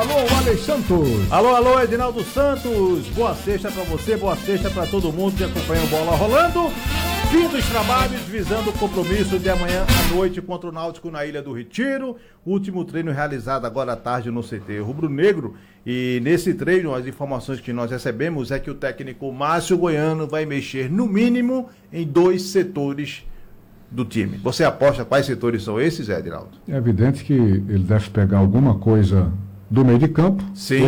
alô, Alex Santos. Alô, Edinaldo Santos. Boa sexta pra você, boa sexta pra todo mundo que acompanha o Bola Rolando. Fim dos trabalhos, visando o compromisso de amanhã à noite contra o Náutico na Ilha do Retiro. Último treino realizado agora à tarde no CT Rubro Negro. E nesse treino, as informações que nós recebemos é que o técnico Márcio Goiano vai mexer no mínimo em 2 setores do time. Você aposta quais setores são esses, Edinaldo? É evidente que ele deve pegar alguma coisa do meio de campo. Sim.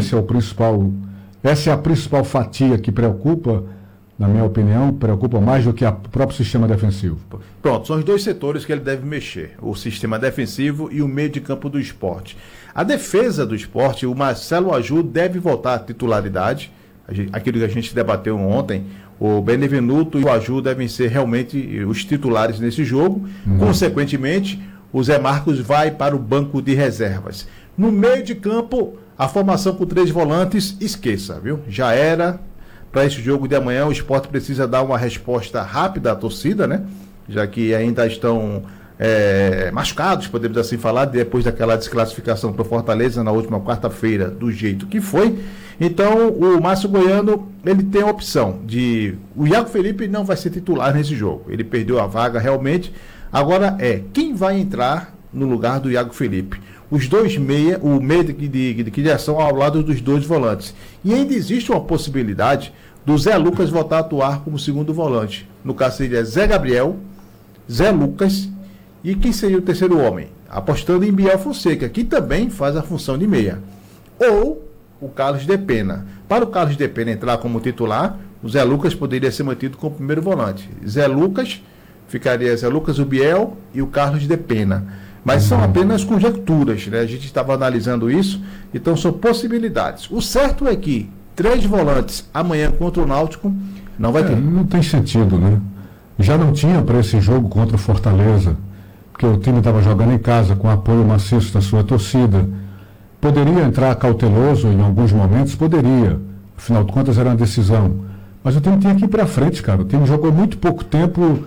Essa é a principal fatia que preocupa, na minha opinião, preocupa mais do que o próprio sistema defensivo. Pronto, são os 2 setores que ele deve mexer, o sistema defensivo e o meio de campo do Sport. A defesa do Sport, o Marcelo Aju deve voltar à titularidade, aquilo que a gente debateu ontem. O Benevenuto e o Aju devem ser realmente os titulares nesse jogo. Consequentemente, o Zé Marcos vai para o banco de reservas. No meio de campo, a formação com 3 volantes, esqueça, viu? Já era. Para esse jogo de amanhã, o Sport precisa dar uma resposta rápida à torcida, né? Já que ainda estão machucados, podemos assim falar, depois daquela desclassificação para o Fortaleza na última quarta-feira, do jeito que foi. Então, o Márcio Goiano, ele tem a opção de... O Iago Felipe não vai ser titular nesse jogo. Ele perdeu a vaga realmente. Agora quem vai entrar no lugar do Iago Felipe? Os 2 meia, o meia de criação ao lado dos 2 volantes. E ainda existe uma possibilidade do Zé Lucas voltar a atuar como segundo volante. No caso seria Zé Gabriel, Zé Lucas e quem seria o terceiro homem? Apostando em Biel Fonseca, que também faz a função de meia. Ou o Carlos de Pena. Para o Carlos de Pena entrar como titular, o Zé Lucas poderia ser mantido como primeiro volante. Ficaria Zé Lucas, o Biel e o Carlos de Pena. Mas são apenas conjecturas, né? A gente estava analisando isso, então são possibilidades. O certo é que 3 volantes amanhã contra o Náutico não vai ter. Não tem sentido, né? Já não tinha para esse jogo contra o Fortaleza, porque o time estava jogando em casa com apoio maciço da sua torcida. Poderia entrar cauteloso em alguns momentos? Poderia. Afinal de contas era uma decisão. Mas o time tinha que ir para frente, cara. O time jogou muito pouco tempo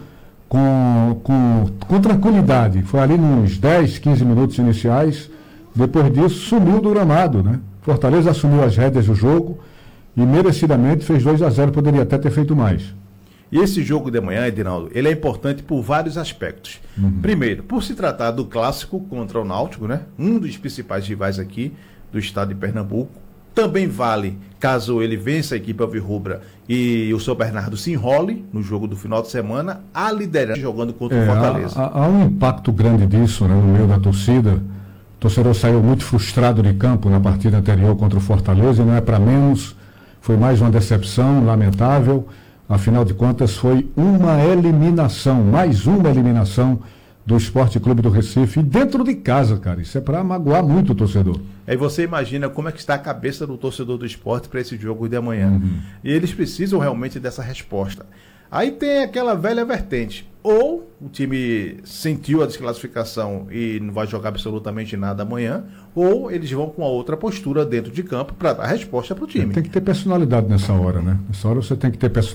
com tranquilidade. Foi ali nos 10, 15 minutos iniciais. Depois disso, sumiu do gramado, né? Fortaleza assumiu as rédeas do jogo e merecidamente fez 2-0. Poderia até ter feito mais. E esse jogo de amanhã, Edinaldo, ele é importante por vários aspectos. Primeiro, por se tratar do clássico contra o Náutico, né? Um dos principais rivais aqui do estado de Pernambuco. Também vale, caso ele vença a equipe alvirrubra e o São Bernardo se enrole no jogo do final de semana, a liderança jogando contra o Fortaleza. Há um impacto grande disso, né, no meio da torcida. O torcedor saiu muito frustrado de campo na partida anterior contra o Fortaleza e não é para menos. Foi mais uma decepção lamentável. Afinal de contas, foi uma eliminação, mais uma eliminação do Esporte Clube do Recife dentro de casa, cara. Isso é para magoar muito o torcedor. Aí você imagina como é que está a cabeça do torcedor do esporte para esse jogo de amanhã. E eles precisam realmente dessa resposta. Aí tem aquela velha vertente. Ou o time sentiu a desclassificação e não vai jogar absolutamente nada amanhã, ou eles vão com a outra postura dentro de campo para dar resposta para o time. Tem que ter personalidade nessa hora, né? Nessa hora você tem que ter personalidade.